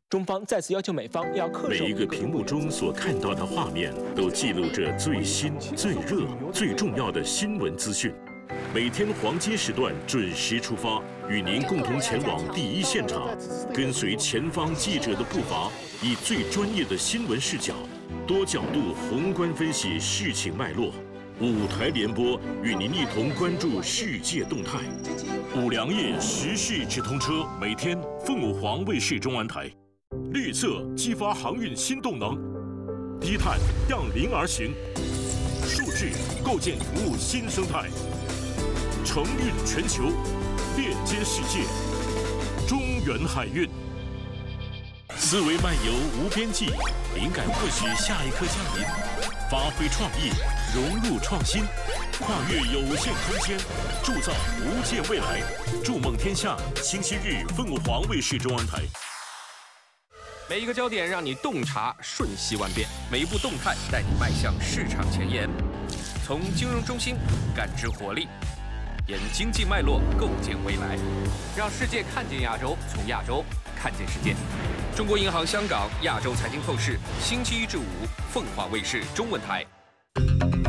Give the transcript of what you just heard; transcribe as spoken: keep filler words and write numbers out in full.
中方再次要求美方要恪守。 每一个屏幕中所看到的画面，都记录着最新、最热、最重要的新闻资讯。每天黄金时段准时出发，与您共同前往第一现场，跟随前方记者的步伐，以最专业的新闻视角，多角度宏观分析事情脉络。五台联播与您一同关注世界动态。五粮液时事直通车，每天凤凰卫视中文台。绿色激发航运新动能，低碳向零而行，数字构建服务新生态，承运全球，链接世界，中原海运。思维漫游无边际，灵感或许下一刻降临，发挥创意，融入创新，跨越有限空间，铸造无界未来。筑梦天下，星期日凤凰卫视中文台。 每一个焦点让你洞察瞬息万变，每一步动态带你迈向市场前沿。从金融中心感知活力，沿经济脉络构建未来，让世界看见亚洲，从亚洲看见世界。中国银行香港亚洲财经透视，星期一至五，凤凰卫视中文台。